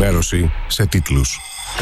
ενημέρωση σε τίτλους.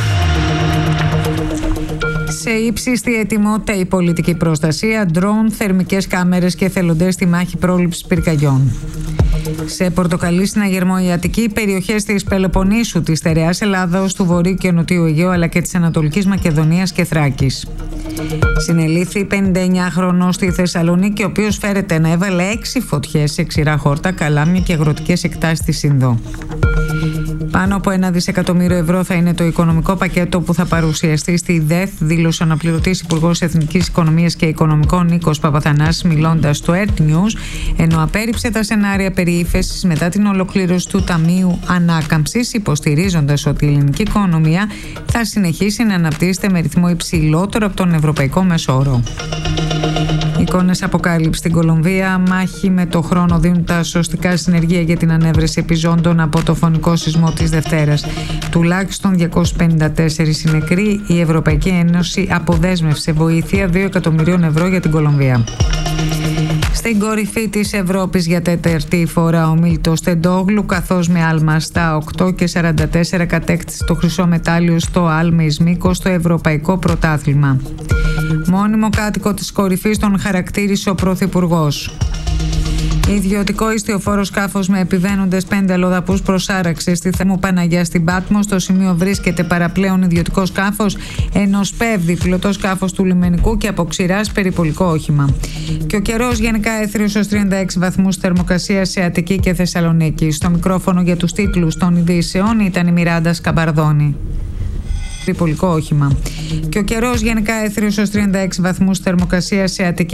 Σε ύψιστη ετοιμότητα η πολιτική προστασία, ντρόουν, θερμικές κάμερες και εθελοντές στη μάχη πρόληψης πυρκαγιών. Σε πορτοκαλί συναγερμό η Αττική, περιοχές της Πελοποννήσου, της Στερεάς Ελλάδος, του Βορείου και Νοτιού Αιγαίου αλλά και της Ανατολικής Μακεδονίας και Θράκης. Συνελήφθη 59χρονος στη Θεσσαλονίκη, ο οποίος φέρεται να έβαλε 6 φωτιές σε ξηρά χόρτα, καλάμια και αγροτικές εκτάσεις της Ινδό. Πάνω από 1 δισεκατομμύριο ευρώ θα είναι το οικονομικό πακέτο που θα παρουσιαστεί στη ΔΕΘ, δήλωσε ο αναπληρωτής Υπουργός Εθνικής Οικονομίας και Οικονομικών Νίκος Παπαθανάσης, μιλώντας στο Earth News, ενώ απέρριψε τα σενάρια περί ύφεσης μετά την ολοκλήρωση του Ταμείου Ανάκαμψης, υποστηρίζοντας ότι η ελληνική οικονομία θα συνεχίσει να αναπτύσσεται με ρυθμό υψηλότερο από τον ευρωπαϊκό μέσο όρο. Εικόνες αποκάλυψη στην Κολομβία. Μάχη με το χρόνο δίνουν τα σωστικά συνεργεία για την ανέβρεση επιζώντων από το φωνικό σεισμό της Δευτέρας. Τουλάχιστον 254 νεκροί. Η Ευρωπαϊκή Ένωση αποδέσμευσε βοήθεια 2 εκατομμυρίων ευρώ για την Κολομβία. Στην κορυφή της Ευρώπης για τέταρτη φορά ο Μίλτος Τεντόγλου, καθώς με άλμα στα 8,44 κατέκτησε το χρυσό μετάλλιο στο άλμα εις μήκος στο Ευρωπαϊκό Πρωτάθλημα. Μόνιμο κάτοικο της κορυφής τον χαρακτήρισε ο Πρωθυπουργός. Ιδιωτικό ιστιοφόρο σκάφος με επιβαίνοντες 5 αλλοδαπούς προσάραξε στη Θέμου Παναγιά στην Πάτμο. Στο σημείο βρίσκεται παραπλέον ιδιωτικό σκάφος, ενώ σπέβδει πιλωτό σκάφος του λιμενικού και από ξηράς περιπολικό όχημα. Και ο καιρός γενικά έθριος ως 36 βαθμούς θερμοκρασία σε Αττική και Θεσσαλονίκη. Στο μικρόφωνο για τους τίτλους των ειδήσεων ήταν η Μιράντα Σκαμπαρδόνη. Περιπολικό όχημα. Και ο καιρός γενικά έθριος ως 36 βαθμούς θερμοκρασία σε Αττική.